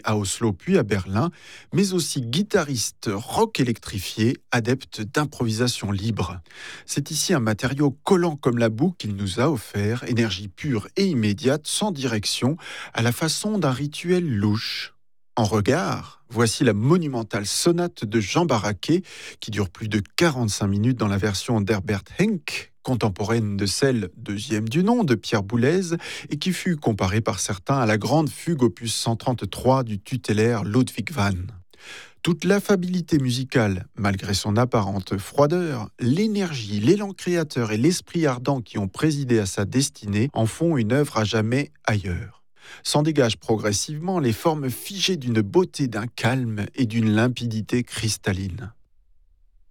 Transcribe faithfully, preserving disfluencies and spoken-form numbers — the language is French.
à Oslo puis à Berlin, mais aussi guitariste rock électrifié, adepte d'improvisation libre. C'est ici un matériau collant comme la boue qu'il nous a offert, énergie pure et immédiate, sans direction, à la façon d'un rituel louche. En regard, voici la monumentale sonate de Jean Barraquet, qui dure plus de quarante-cinq minutes dans la version d'Herbert Henck, contemporaine de celle, deuxième du nom, de Pierre Boulez, et qui fut comparée par certains à la grande fugue opus cent trente-trois du tutélaire Ludwig van. Toute l'affabilité musicale, malgré son apparente froideur, l'énergie, l'élan créateur et l'esprit ardent qui ont présidé à sa destinée en font une œuvre à jamais ailleurs. S'en dégagent progressivement les formes figées d'une beauté, d'un calme et d'une limpidité cristalline.